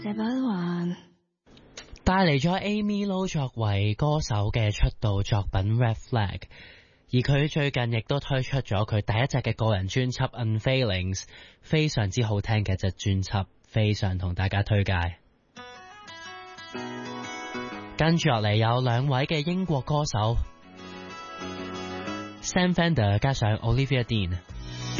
這不還帶嚟咗 Amy Lo 作為歌手嘅出道作品 Red Flag， 而佢最近亦都推出咗佢第一隻嘅個人專輯 Unfailings， 非常之好聽嘅一隻專輯，非常同大家推介。跟住落嚟有兩位嘅英國歌手 Sam Fender 加上 Olivia Dean。